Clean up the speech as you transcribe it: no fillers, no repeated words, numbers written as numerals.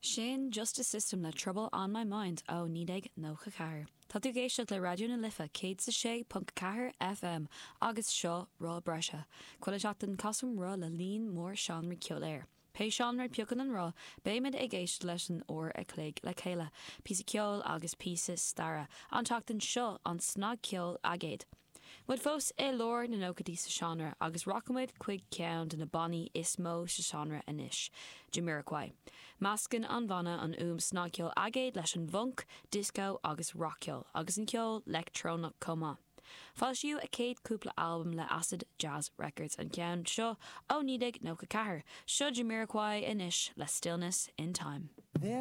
Sin just a system na trouble on my mind ó nídig nó chacair. Tá tú géisteach le radioú na lifa 106.4 FM agus seo rá breise. Cuileachtain cosm rá le líon mór sean mar ceoléir. Pe sean mar peocan an rá, béimiid ag géist leis an óir a cléig le chéile, písa ceol agus písa stara, an teachtain seo an snag ceol agéid. Mud fós é lór na nócadí sa seanra agus rockmuid chuig ceann na bonny is mó sa seanra inis, Jamiroquai. Mascan an bhana an snag ceol agéid leis an bhunk, disco agus rock ceol, agus an ceol electrónach comá. Fáil siú a céad cúpla album le Acid Jazz Records an ceann seo ó nídig nó chacair, seo Jamiroquai inis le Stillness in Time.